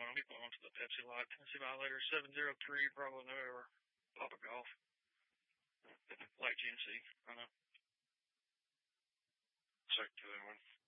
going to the Pepsi lot. Tennessee Violator 703, Bravo November, Papa Golf. Like GMC, I know. Check the other one.